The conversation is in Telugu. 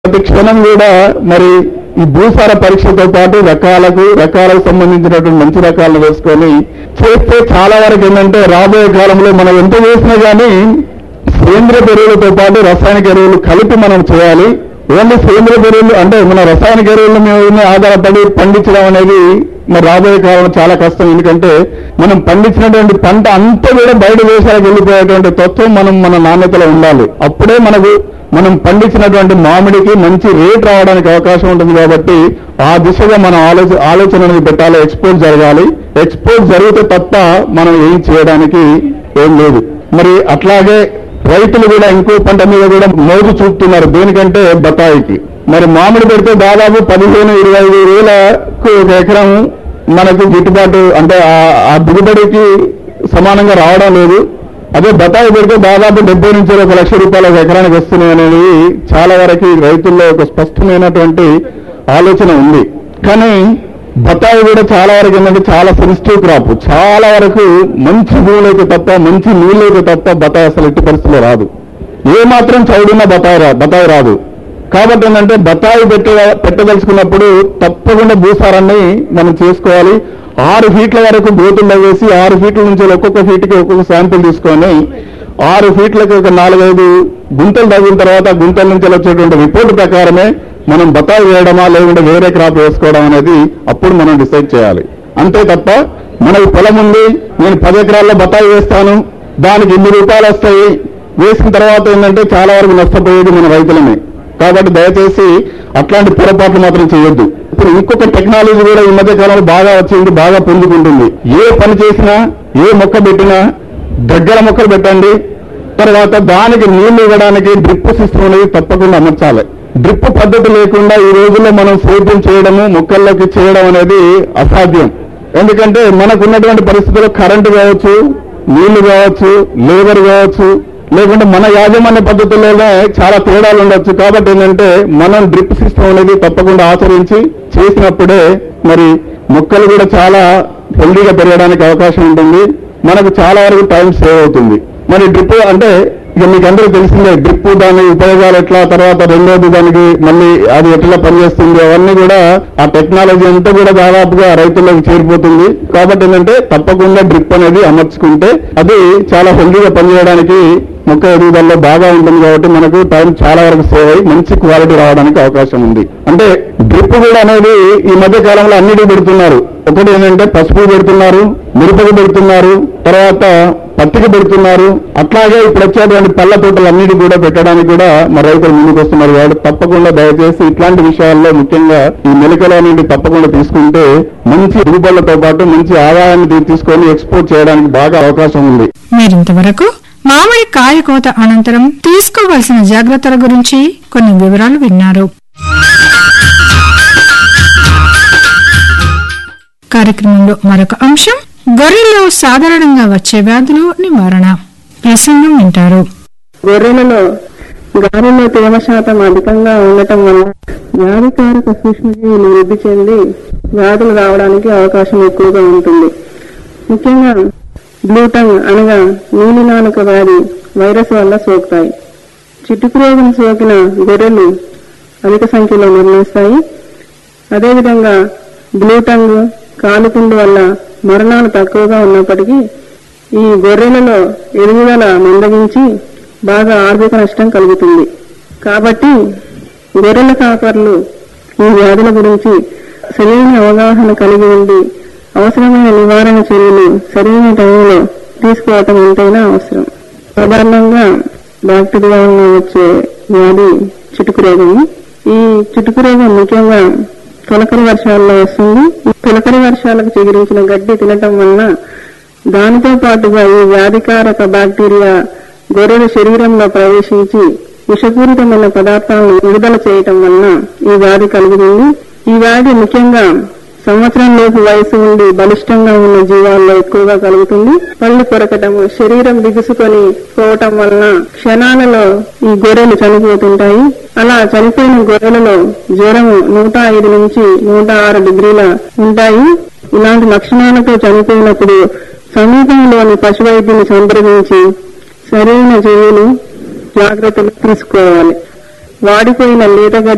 ప్రతి క్షణం కూడా మరి ఈ భూసార పరీక్షతో పాటు రకాలకు సంబంధించినటువంటి మంచి రకాలను వేసుకొని చేస్తే చాలా వరకు ఏంటంటే రాబోయే కాలంలో మనం ఎంత చేసినా కానీ సేంద్రియ ఎరువులతో పాటు రసాయనిక ఎరువులు కలిపి మనం చేయాలి. ఓన్లీ సేంద్రియ ఎరువులు అంటే మన రసాయనిక ఎరువుల మీద ఆధారపడి పండించడం అనేది మరి రాబోయే కాలంలో చాలా కష్టం. ఎందుకంటే మనం పండించినటువంటి పంట అంతా కూడా బయట దేశాలకు వెళ్ళిపోయేటువంటి తత్వం మన నాణ్యతలో ఉండాలి. అప్పుడే మనం పండించినటువంటి మామిడికి మంచి రేట్ రావడానికి అవకాశం ఉంటుంది. కాబట్టి ఆ దిశగా మనం ఆలోచన అనేది పెట్టాలి. ఎక్స్పోర్ట్ జరగాలి. ఎక్స్పోర్ట్ జరిగితే తప్ప మనం ఏం చేయడానికి ఏం లేదు. మరి అట్లాగే రైతులు కూడా ఇంకో పంట మీద కూడా మోజు చూపుతున్నారు. దేనికంటే బత్తాయికి. మరి మామిడి పెడితే దాదాపు 15-25 వేలకు ఒక ఎకరం మనకు గిట్టుబాటు అంటే ఆ దిగుబడికి సమానంగా రావడం లేదు. అదే బత్తాయి పెడితే దాదాపు 70 నుంచి 1 లక్ష రూపాయల ఒక ఎకరానికి వస్తున్నాయి అనేది చాలా వరకు రైతుల్లో ఒక స్పష్టమైనటువంటి ఆలోచన ఉంది. కానీ బత్తాయి కూడా చాలా వరకు ఏంటంటే చాలా సెన్సిటివ్ క్రాప్. చాలా వరకు మంచి భూములైతే తప్ప మంచి నీళ్ళైతే తప్ప బత్తాయి అసలు ఎట్టి పరిస్థితిలో రాదు. ఏమాత్రం చౌడున్న బత్తాయి రాదు. కాబట్టి ఏంటంటే బత్తాయి పెట్టదలుచుకున్నప్పుడు తప్పకుండా భూసారాన్ని మనం చేసుకోవాలి. 6 ఫీట్ల వరకు గోతుల్లో వేసి 6 ఫీట్ల నుంచి ఒక్కొక్క ఫీట్కి ఒక్కొక్క శాంపిల్ తీసుకొని 6 ఫీట్లకి ఒక 4-5 గుంతలు తగ్గిన తర్వాత గుంతల నుంచి వచ్చేటువంటి రిపోర్టు ప్రకారమే మనం బత్తాయి వేయడమా లేకుంటే వేరే క్రాప్ వేసుకోవడం అనేది అప్పుడు మనం డిసైడ్ చేయాలి. అంతే తప్ప మనకి పొలం ఉంది, నేను 10 ఎకరాల్లో బత్తాయి వేస్తాను, దానికి ఇన్ని రూపాయలు వస్తాయి, వేసిన తర్వాత ఏంటంటే చాలా వరకు నష్టపోయేది మన రైతులమే. కాబట్టి దయచేసి అట్లాంటి పొరపాట్లు మాత్రం చేయొద్దు. ఇప్పుడు ఇంకొక టెక్నాలజీ కూడా ఈ మధ్య కాలంలో బాగా వచ్చింది, బాగా పొందుకుంటుంది. ఏ పని చేసినా ఏ మొక్క పెట్టినా దగ్గర మొక్కలు పెట్టండి. తర్వాత దానికి నీళ్లు ఇవ్వడానికి డ్రిప్ సిస్టమ్ అనేది తప్పకుండా అమర్చాలి. డ్రిప్ పద్ధతి లేకుండా ఈ రోజుల్లో మనం సేద్యం చేయడము మొక్కల్లోకి చేయడం అనేది అసాధ్యం. ఎందుకంటే మనకున్నటువంటి పరిస్థితుల్లో కరెంటు కావచ్చు, నీళ్లు కావచ్చు, లేబర్ కావచ్చు, లేకుంటే మన యాజమాన్య పద్ధతుల్లోనే చాలా తేడాలు ఉండొచ్చు. కాబట్టి ఏంటంటే మనం డ్రిప్ సిస్టమ్ అనేది తప్పకుండా ఆచరించి చేసినప్పుడే మరి మొక్కలు కూడా చాలా హెల్దీగా పెరగడానికి అవకాశం ఉంటుంది. మనకు చాలా వరకు టైం సేవ్ అవుతుంది. మరి డ్రిప్ అంటే ఇక మీకు అందరూ తెలిసిందే, డ్రిప్ దాని ఉపయోగాలు ఎట్లా, తర్వాత రెండోది దానికి మళ్ళీ అది ఎట్లా పనిచేస్తుంది, అవన్నీ కూడా ఆ టెక్నాలజీ అంతా కూడా దాదాపుగా రైతుల్లోకి చేరిపోతుంది. కాబట్టి ఏంటంటే తప్పకుండా డ్రిప్ అనేది అమర్చుకుంటే అది చాలా హెల్దీగా పనిచేయడానికి మొక్క ఎదుగుదలలో బాగా ఉంటుంది. కాబట్టి మనకు టైం చాలా వరకు సేవ్ అయ్యి మంచి క్వాలిటీ రావడానికి అవకాశం ఉంది. అంటే డ్రిప్ కూడా అనేది ఈ మధ్య కాలంలో అన్నిటికీ పెడుతున్నారు. ఒకటి ఏంటంటే పసుపు పెడుతున్నారు, మిరపకు పెడుతున్నారు, తర్వాత పత్తికి పెడుతున్నారు. అట్లాగే ఇప్పుడు వచ్చేటువంటి పళ్ళ తోటలు అన్నిటి కూడా పెట్టడానికి కూడా మన రైతులు ముందుకు వస్తున్నారు. కాబట్టి తప్పకుండా దయచేసి ఇట్లాంటి విషయాల్లో ముఖ్యంగా ఈ మెలికలు అనేది తప్పకుండా తీసుకుంటే మంచి దిగుబడులతో పాటు మంచి ఆదాయాన్ని తీసుకొని ఎక్స్పోర్ట్ చేయడానికి బాగా అవకాశం ఉంది. మీరింతవరకు మామిడి కాయ కోత అనంతరం తీసుకోవాల్సిన జాగ్రత్తల గురించి కొన్ని వివరాలు విన్నారు. కార్యక్రమంలో మరొక అంశం గొర్రెల్లో సాధారణంగా వచ్చే వ్యాధులు నివారణ. ప్రసంగం వింటారు. గొర్రెలలో గాలిలో తేమ శాతం అధికంగా ఉండటం వల్ల వ్యాధికారక సూక్ష్మజీవులు వృద్ధి చెంది వ్యాధులు రావడానికి అవకాశం ఎక్కువగా ఉంటుంది. ముఖ్యంగా బ్లూటంగ్ అనగా నీలినాలుక వ్యాధి వైరస్ వల్ల సోకుతాయి. చిటుకు రోగం సోకిన గొర్రెలు అధిక సంఖ్యలో మరణిస్తాయి. అదేవిధంగా బ్లూటంగ్ కాలుపుండు వల్ల మరణాలు తక్కువగా ఉన్నప్పటికీ ఈ గొర్రెలలో ఎదుగుదల మందగించి బాగా ఆర్థిక నష్టం కలుగుతుంది. కాబట్టి గొర్రెల కాపర్లు ఈ వ్యాధుల గురించి సరైన అవగాహన కలిగి ఉండి అవసరమైన నివారణ చర్యలు సరైన టైంలో తీసుకోవటం ఎంతైనా అవసరం. సాధారణంగా బ్యాక్టీరియా వల్ల వచ్చే వ్యాధి చిటుకు రోగం. ఈ చిటుకు రోగం ముఖ్యంగా తొలకరి వర్షాల్లో వస్తుంది. ఈ తొలకరి వర్షాలకు చిగురించిన గడ్డి తినటం వలన దానితో పాటుగా ఈ వ్యాధికారక బ్యాక్టీరియా గొర్రెల శరీరంలో ప్రవేశించి విషపూరితమైన పదార్థాలను విడుదల చేయటం వలన ఈ వ్యాధి కలుగుతుంది. ఈ వ్యాధి ముఖ్యంగా సంవత్సరంలోపు వయసు ఉండి బలిష్టంగా ఉన్న జీవాల్లో ఎక్కువగా కలుగుతుంది. పళ్ళు కొరకటము, శరీరం బిగుసుకొని పోవటం వలన క్షణాలలో ఈ గొర్రెలు చనిపోతుంటాయి. అలా చనిపోయిన గొర్రెలలో జ్వరము 105 నుంచి 106 డిగ్రీల ఉంటాయి. ఇలాంటి లక్షణాలతో చనిపోయినప్పుడు సమీపంలోని పశువైద్యుని సంప్రదించి సరైన చర్యలు జాగ్రత్తలు తీసుకోవాలి. వాడిపోయిన లేతగడ్డి